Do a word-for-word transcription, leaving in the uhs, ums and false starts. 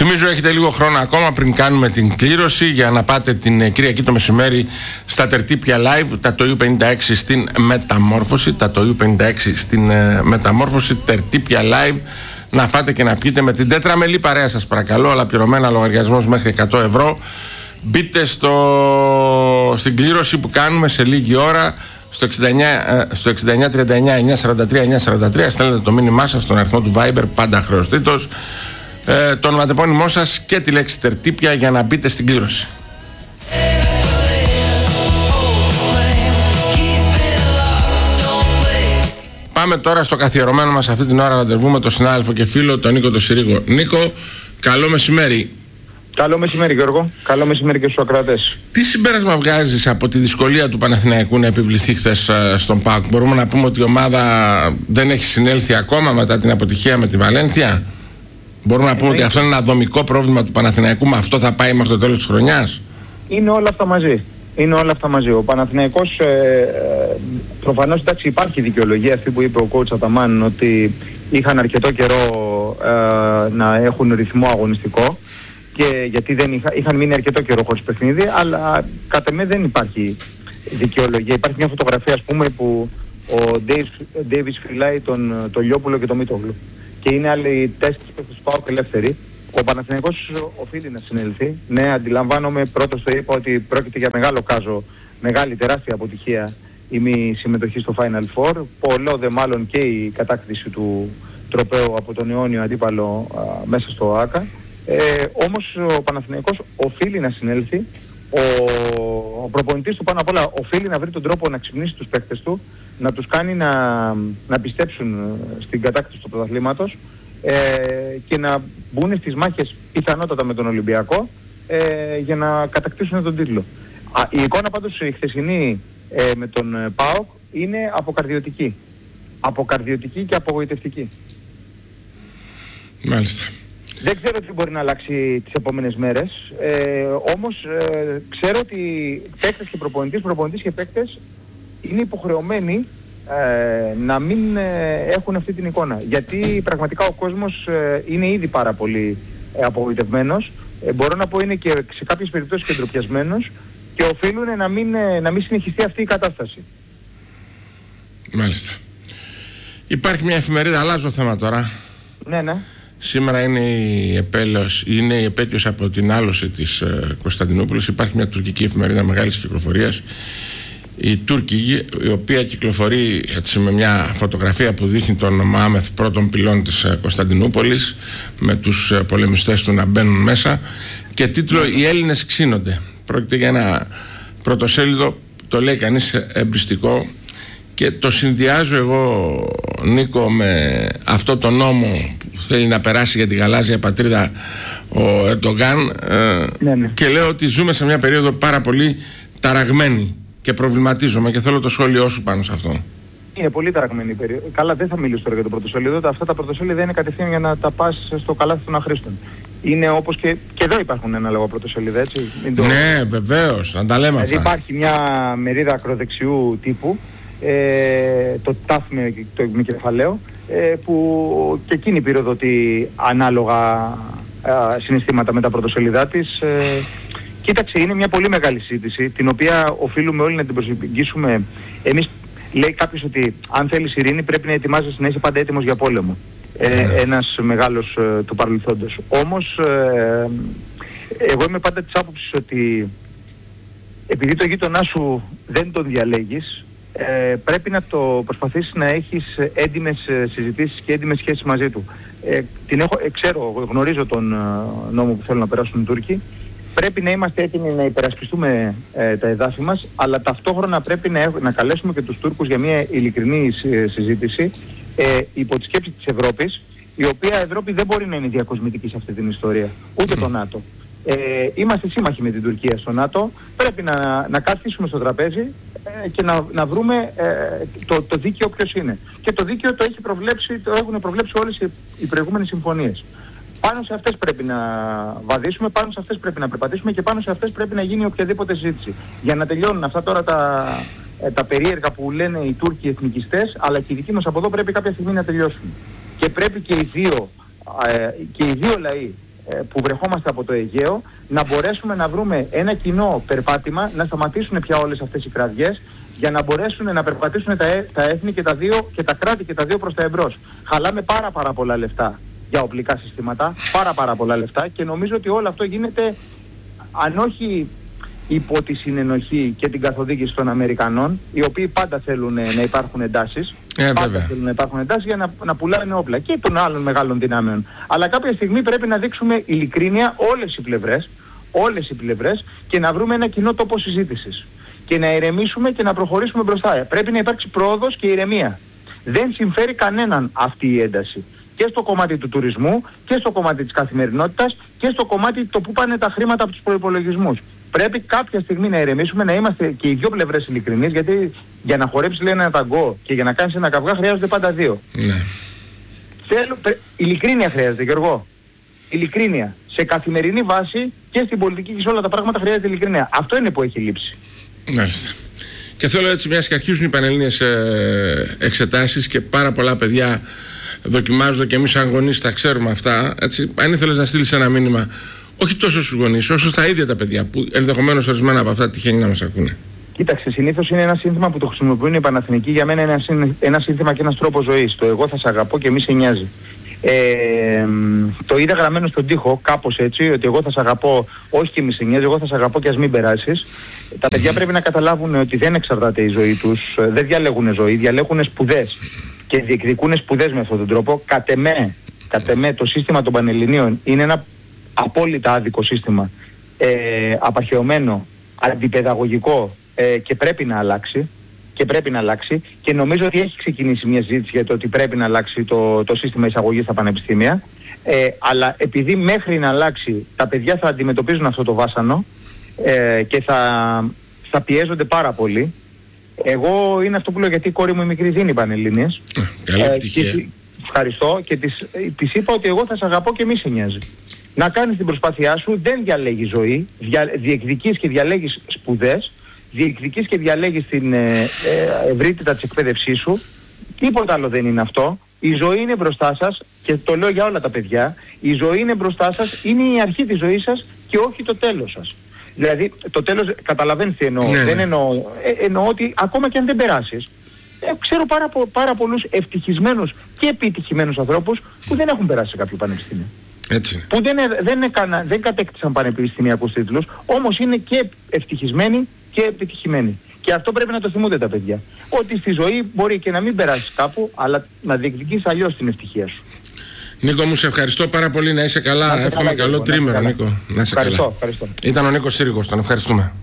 Θυμίζω έχετε λίγο χρόνο ακόμα πριν κάνουμε την κλήρωση για να πάτε την Κυριακή το μεσημέρι στα Τερτύπια Live, τα το γιου πενήντα έξι στην Μεταμόρφωση, τα το γιου πενήντα έξι στην ε, Μεταμόρφωση, Τερτύπια Live, να φάτε και να πιείτε με την τετραμελή παρέα σας παρακαλώ, αλλά πληρωμένα λογαριασμός μέχρι εκατό ευρώ. Μπείτε στο, στην κλήρωση που κάνουμε σε λίγη ώρα στο εξήντα εννιά, στο εξήντα εννιά τριάντα εννιά εννιακόσια σαράντα τρία εννιακόσια σαράντα τρία, στέλνετε το μήνυμά σας στον αριθμό του Viber, πάντα χρεωστήτως, ε, το ονοματεπώνυμό σας και τη λέξη Τερτύπια για να μπείτε στην κλήρωση. Πάμε τώρα στο καθιερωμένο μας αυτή την ώρα ραντεβού με τον συνάδελφο και φίλο τον Νίκο τον Συρίγο. Νίκο, καλό μεσημέρι. Καλό μεσημέρι Γιώργο, καλό μεσημέρι και στους ακροατές. Τι συμπέρασμα βγάζεις από τη δυσκολία του Παναθηναϊκού να επιβληθεί χθες στον ΠΑΟΚ? Μπορούμε να πούμε ότι η ομάδα δεν έχει συνέλθει ακόμα μετά την αποτυχία με τη Βαλένθια? Μπορούμε να πούμε ότι αυτό είναι ένα δομικό πρόβλημα του Παναθηναϊκού, με αυτό θα πάει μέχρι το τέλος της χρονιάς? Είναι όλα αυτά μαζί. Είναι όλα αυτά μαζί. Ο Παναθηναϊκός ε, προφανώς εντάξει, υπάρχει δικαιολογία αυτή που είπε ο coach Αταμάν, ότι είχαν αρκετό καιρό ε, να έχουν ρυθμό αγωνιστικό και γιατί δεν είχα, είχαν μείνει αρκετό καιρό χωρίς παιχνίδι, αλλά κατά με δεν υπάρχει δικαιολογία. Υπάρχει μια φωτογραφία, ας πούμε, που ο Ντέιβις φυλάει τον, τον Λιόπουλο και τον Μίτογλου και είναι άλλοι τέσσερις παίκτες του ΠΑΟΚ ελεύθεροι. Ο Παναθηναϊκός οφείλει να συνέλθει. Ναι, αντιλαμβάνομαι, πρώτος το είπα, ότι πρόκειται για μεγάλο κάζο, μεγάλη τεράστια αποτυχία η μη συμμετοχή στο Final Four. Πολλό δε μάλλον και η κατάκτηση του τροπαίου από τον αιώνιο αντίπαλο α, μέσα στο ΆΚΑ. Ε, όμως ο Παναθηναϊκός οφείλει να συνέλθει. Ο, ο προπονητής του πάνω απ' όλα οφείλει να βρει τον τρόπο να ξυπνήσει τους παίκτες του, να τους κάνει να, να πιστέψουν στην κατάκτηση του πρωταθλήματος ε, και να μπουν στις μάχες πιθανότατα με τον Ολυμπιακό ε, για να κατακτήσουν τον τίτλο. Α, η εικόνα πάντως η χθεσινή ε, με τον ΠΑΟΚ είναι αποκαρδιωτική. Αποκαρδιωτική και απογοητευτική. Μάλιστα. Δεν ξέρω τι μπορεί να αλλάξει τις επόμενες μέρες, ε, όμως ε, ξέρω ότι παίκτες και προπονητής, προπονητής και παίκτες είναι υποχρεωμένοι ε, να μην ε, έχουν αυτή την εικόνα. Γιατί πραγματικά ο κόσμος ε, είναι ήδη πάρα πολύ ε, απογοητευμένος, ε, μπορώ να πω είναι και σε κάποιες περιπτώσεις και ντροπιασμένος και οφείλουν να μην, ε, να μην συνεχιστεί αυτή η κατάσταση. Μάλιστα. Υπάρχει μια εφημερίδα, αλλάζω θέμα τώρα. Ναι, ναι. Σήμερα είναι η, επέλος, είναι η επέτειος από την άλωση της ε, Κωνσταντινούπολης. Υπάρχει μια τουρκική εφημερίδα μεγάλης κυκλοφορίας, η Τούρκη, η οποία κυκλοφορεί έτσι, με μια φωτογραφία που δείχνει τον Μωάμεθ, πρώτον πυλών της ε, Κωνσταντινούπολης, με τους ε, πολεμιστές του να μπαίνουν μέσα, και τίτλο «Οι Έλληνες ξύνονται». Πρόκειται για ένα πρωτοσέλιδο, το λέει κανείς εμπριστικό, και το συνδυάζω εγώ, Νίκο, με αυτό το νόμο που θέλει να περάσει για τη γαλάζια πατρίδα ο Ερντογκάν ε, ναι, ναι. και λέω ότι ζούμε σε μια περίοδο πάρα πολύ ταραγμένη και προβληματίζομαι και θέλω το σχόλιο σου πάνω σε αυτό. Είναι πολύ ταραγμένη η περίοδο. Καλά, δεν θα μιλήσω τώρα για το πρωτοσέλιδο. Αυτά τα πρωτοσέλιδα είναι κατευθείαν για να τα πας στο καλάθι των αχρήστων. Είναι όπως και, και εδώ υπάρχουν ένα λόγο πρωτοσέλιδα, έτσι. Το... Ναι, βεβαίως, να τα λέμε αυτά. Δηλαδή υπάρχει μια μερίδα ακροδεξιού τύπου, ε, το τάφμιο και το κεφαλαίο, ε, που και εκείνη πυροδοτεί ανάλογα ε, συναισθήματα με τα πρωτοσέλιδά της. Ε, κοίταξε, είναι μια πολύ μεγάλη συζήτηση, την οποία οφείλουμε όλοι να την προσεγγίσουμε. Εμείς, λέει κάποιος ότι αν θέλεις ειρήνη πρέπει να ετοιμάζεσαι να είσαι πάντα έτοιμος για πόλεμο. Ε, ένας μεγάλος ε, του παρελθόντος. Όμως, ε, εγώ είμαι πάντα της άποψης ότι επειδή το γείτονά σου δεν τον διαλέγεις, ε, πρέπει να το προσπαθήσεις να έχεις έντιμες συζητήσεις και έντιμες σχέσεις μαζί του. Ε, την έχω, ε, ξέρω, γνωρίζω τον ε, νόμο που θέλουν να περάσουν οι Τούρκοι. Πρέπει να είμαστε έτοιμοι να υπερασπιστούμε ε, τα εδάφη μας, αλλά ταυτόχρονα πρέπει να, να καλέσουμε και τους Τούρκους για μια ειλικρινή συζήτηση ε, υπό τη σκέψη της Ευρώπης, η οποία Ευρώπη δεν μπορεί να είναι διακοσμητική σε αυτή την ιστορία, ούτε το ΝΑΤΟ. Ε, είμαστε σύμμαχοι με την Τουρκία στο ΝΑΤΟ, πρέπει να, να καθίσουμε στο τραπέζι ε, και να, να βρούμε ε, το, το δίκαιο ποιος είναι. Και το δίκαιο το, έχει προβλέψει, το έχουν προβλέψει όλες οι, οι προηγούμενες συμφωνίες. Πάνω σε αυτές πρέπει να βαδίσουμε, πάνω σε αυτές πρέπει να περπατήσουμε και πάνω σε αυτές πρέπει να γίνει οποιαδήποτε συζήτηση. Για να τελειώνουν αυτά τώρα τα, τα περίεργα που λένε οι Τούρκοι εθνικιστές, αλλά και οι δικοί μας από εδώ πρέπει κάποια στιγμή να τελειώσουν. Και πρέπει και οι δύο, ε, και οι δύο λαοί, που βρεχόμαστε από το Αιγαίο, να μπορέσουμε να βρούμε ένα κοινό περπάτημα, να σταματήσουν πια όλες αυτές οι κραυγές, για να μπορέσουν να περπατήσουν τα, ε, τα έθνη και τα, δύο, και τα κράτη και τα δύο προς τα εμπρός. Χαλάμε πάρα πάρα πολλά λεφτά για οπλικά συστήματα, πάρα πάρα πολλά λεφτά, και νομίζω ότι όλο αυτό γίνεται, αν όχι υπό τη συνενοχή και την καθοδήγηση των Αμερικανών, οι οποίοι πάντα θέλουν να υπάρχουν εντάσεις, ε, πάντα βέβαια. θέλουν να υπάρχουν εντάσεις για να, να πουλάνε όπλα, και των άλλων μεγάλων δυνάμεων. Αλλά κάποια στιγμή πρέπει να δείξουμε ειλικρίνεια όλες οι πλευρές, όλες οι πλευρές, και να βρούμε ένα κοινό τόπο συζήτησης. Και να ηρεμήσουμε και να προχωρήσουμε μπροστά. Πρέπει να υπάρξει πρόοδος και ηρεμία. Δεν συμφέρει κανέναν αυτή η ένταση. Και στο κομμάτι του τουρισμού, και στο κομμάτι της καθημερινότητας, και στο κομμάτι το που πάνε τα χρήματα από τους προϋπολογισμούς. Πρέπει κάποια στιγμή να ηρεμήσουμε, να είμαστε και οι δύο πλευρές ειλικρινείς, γιατί για να χορέψεις, λέει, ένα ταγκό και για να κάνεις ένα καυγά χρειάζονται πάντα δύο. Ναι. Θέλω, πρέ... Ειλικρίνεια χρειάζεται, Γιώργο. Ειλικρίνεια. Σε καθημερινή βάση και στην πολιτική και σε όλα τα πράγματα χρειάζεται ειλικρίνεια. Αυτό είναι που έχει λείψει. Μάλιστα. Και θέλω έτσι, μιας και αρχίζουν οι πανελλήνιες ε, εξετάσεις και πάρα πολλά παιδιά δοκιμάζονται, και εμείς σαν γονείς τα ξέρουμε αυτά, έτσι, αν ήθελες να στείλεις ένα μήνυμα, όχι τόσο στους γονείς, όσο στα ίδια τα παιδιά, που ενδεχομένως ορισμένα από αυτά τυχαίνει να μας ακούνε. Κοίταξε, συνήθως είναι ένα σύνθημα που το χρησιμοποιούν οι Παναθηνικοί. Για μένα είναι ένα, ένα σύνθημα και ένας τρόπος ζωής. Το εγώ θα σε αγαπώ και μη σε νοιάζει. Ε, το είδα γραμμένο στον τοίχο, κάπως έτσι, ότι εγώ θα σε αγαπώ, όχι και μη σε νοιάζει, εγώ θα σε αγαπώ και ας μην περάσεις. Τα παιδιά mm-hmm. πρέπει να καταλάβουν ότι δεν εξαρτάται η ζωή τους, δεν διαλέγουν ζωή, διαλέγουν σπουδές και διεκδικούν σπουδές με αυτόν τον τρόπο. Κατ' εμέ, κατ' εμέ το σύστημα των Πανελληνίων είναι ένα απόλυτα άδικο σύστημα, ε, απαρχαιωμένο, αντιπαιδαγωγικό, ε, και πρέπει να αλλάξει. Και πρέπει να αλλάξει, και νομίζω ότι έχει ξεκινήσει μια συζήτηση για το ότι πρέπει να αλλάξει το, το σύστημα εισαγωγής στα πανεπιστήμια, ε, αλλά επειδή μέχρι να αλλάξει τα παιδιά θα αντιμετωπίζουν αυτό το βάσανο, ε, και θα, θα πιέζονται πάρα πολύ. Εγώ είναι αυτό που λέω, γιατί η κόρη μου η μικρή δίνει Πανελλήνιες. Καλή επιτυχία. Ε, ευχαριστώ, και της, της είπα ότι εγώ θα σε αγαπώ και μη σε νοιάζει. Να κάνεις την προσπάθειά σου, δεν διαλέγεις ζωή, δια, διεκδικείς και διαλέγεις σπουδές, διεκδικείς και διαλέγεις την ε, ε, ευρύτητα της εκπαίδευσής σου. Τίποτα άλλο δεν είναι αυτό. Η ζωή είναι μπροστά σας, και το λέω για όλα τα παιδιά. Η ζωή είναι μπροστά σας, είναι η αρχή της ζωής σας και όχι το τέλος σας. Δηλαδή το τέλος, καταλαβαίνεις τι εννοώ. Ναι. Δεν εννοώ, ε, εννοώ ότι ακόμα και αν δεν περάσεις, ε, ξέρω πάρα, πο, πάρα πολλούς ευτυχισμένους και επιτυχημένους ανθρώπους που δεν έχουν περάσει σε κάποιο πανεπιστήμιο. Έτσι. Που δεν, δεν, έκανα, δεν κατέκτησαν πανεπιστημιακούς τίτλους, όμως είναι και ευτυχισμένοι και επιτυχημένοι. Και αυτό πρέπει να το θυμούνται τα παιδιά. Ότι στη ζωή μπορεί και να μην περάσεις κάπου, αλλά να διεκδικείς αλλιώς την ευτυχία σου. Νίκο μου, σε ευχαριστώ πάρα πολύ, να είσαι καλά. Εύχομαι καλό τρίμηνο, Νίκο. Να είσαι ευχαριστώ, καλά. Ευχαριστώ. Ήταν ο Νίκος Σύριγος, τον ευχαριστούμε.